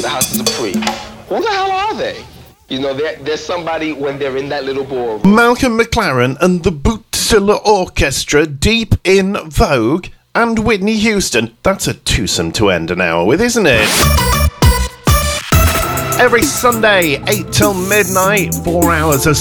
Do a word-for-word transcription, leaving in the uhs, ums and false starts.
the House of Dupree. Who the hell are they? You know, there's somebody when they're in that little ballroom. Malcolm McLaren and the Bootzilla Orchestra, deep in vogue, and Whitney Houston. That's a twosome to end an hour with, isn't it? Every Sunday, eight till midnight, four hours of